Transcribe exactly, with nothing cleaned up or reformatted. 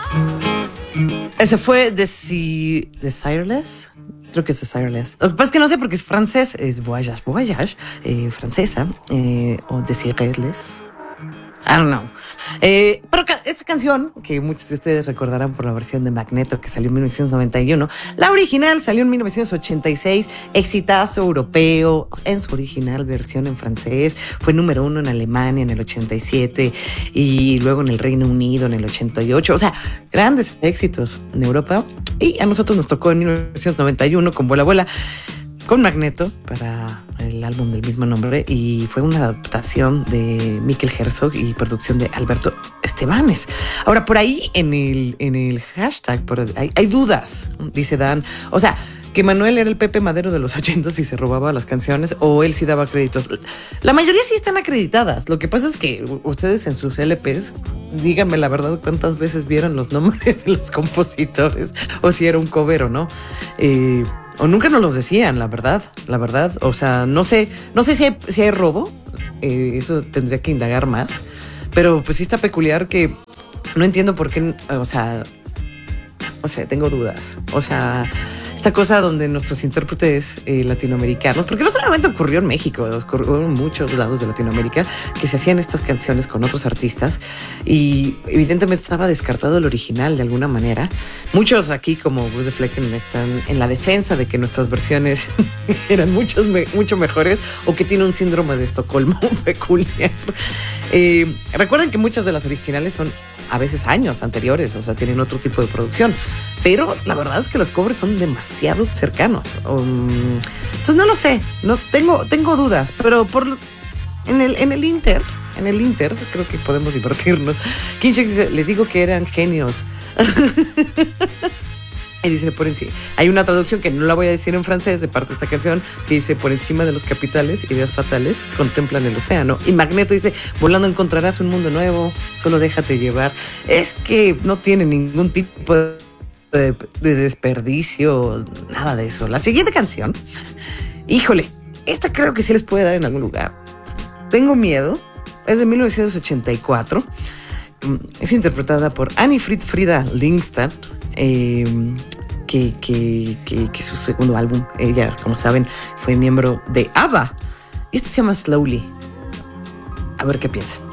Ese fue Desi- Desireless. Creo que es Desireless. Lo que pasa es que no sé porque es francés. Es Voyage, Voyage, eh, francesa. Eh, o Desireless. I don't know. Eh, pero ca- esta canción, que muchos de ustedes recordarán por la versión de Magneto que salió en mil novecientos noventa y uno, la original salió en mil novecientos ochenta y seis, exitazo europeo en su original versión en francés, fue número uno en Alemania en el ochenta y siete y luego en el Reino Unido en el ochenta y ocho, o sea, grandes éxitos en Europa. Y a nosotros nos tocó en mil novecientos noventa y uno con Vuela Vuela, con Magneto para el álbum del mismo nombre, y fue una adaptación de Mikel Herzog y producción de Alberto Estebanes. Ahora, por ahí en el, en el hashtag por, hay, hay dudas, dice Dan. O sea, que Manuel era el Pepe Madero de los ochentas y se robaba las canciones, o él sí daba créditos. La mayoría sí están acreditadas. Lo que pasa es que ustedes en sus L Ps, díganme la verdad cuántas veces vieron los nombres de los compositores, o si era un cover o no. Eh, o nunca nos los decían, la verdad, la verdad. O sea, no sé, no sé si hay, si hay robo. Eh, eso tendría que indagar más. Pero pues sí está peculiar que no entiendo por qué, o sea, o sea, tengo dudas. O sea, esta cosa donde nuestros intérpretes eh, latinoamericanos, porque no solamente ocurrió en México, ocurrió en muchos lados de Latinoamérica, que se hacían estas canciones con otros artistas y evidentemente estaba descartado el original de alguna manera. Muchos aquí, como Bruce de Flecken, están en la defensa de que nuestras versiones eran muchos, me, mucho mejores, o que tiene un síndrome de Estocolmo peculiar. Eh, recuerden que muchas de las originales son a veces años anteriores, o sea, tienen otro tipo de producción, pero la verdad es que los covers son demasiado cercanos. Um, entonces no lo sé, no tengo, tengo dudas, pero por en el, en el Inter, en el Inter, creo que podemos divertirnos. Kinshek dice, les digo que eran genios. Y dice por encima, hay una traducción que no la voy a decir en francés de parte de esta canción, que dice: por encima de los capitales, ideas fatales contemplan el océano. Y Magneto dice: volando encontrarás un mundo nuevo, solo déjate llevar. Es que no tiene ningún tipo de, de desperdicio, nada de eso. La siguiente canción, híjole, esta creo que sí les puede dar en algún lugar. Tengo miedo, es de mil novecientos ochenta y cuatro, es interpretada por Annie Fried Frida Lindstad. Eh, que, que, que, que su segundo álbum, ella, como saben, fue miembro de ABBA. Y esto se llama Slowly. A ver qué piensan.